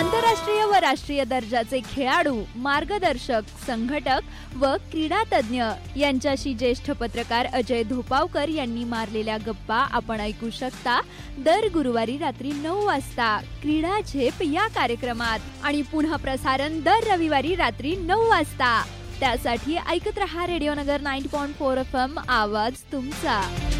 आंतरराष्ट्रीय व राष्ट्रीय दर्जाचे खेळाडू, मार्गदर्शक, संघटक व क्रीडा तज्ञ यांच्याशी ज्येष्ठ पत्रकार अजय धोपावकर यांनी मारलेल्या गप्पा आपण ऐकू शकता दर गुरुवारी रात्री 9 वाजता क्रीडा झेप या कार्यक्रमात आणि पुन्हा प्रसारण दर रविवारी रात्री 9 वाजता. त्यासाठी ऐकत रहा रेडिओ नगर 90.4 FM, आवाज तुमचा.